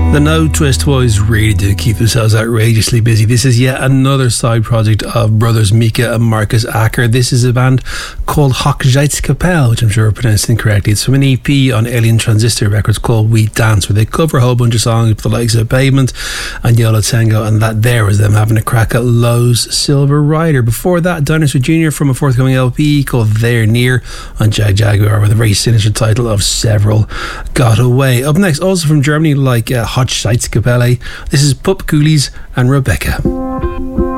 The No Twist Boys really do keep themselves outrageously busy. This is yet another side project of brothers Mika and Marcus Acker. This is a band called Hochzeitskapelle, which I'm sure I pronounced incorrectly. It's from an EP on Alien Transistor Records called We Dance, where they cover a whole bunch of songs with the likes of Pavement and Yola Tango, and that there was them having a crack at Lowe's Silver Rider. Before that, Dinosaur Jr. from a forthcoming LP called They're Near on Jag Jaguar, with a very sinister title of Several Got Away. Up next, also from Germany, like Hochzeitskapelle, this is Pup Coolies and Rebecca.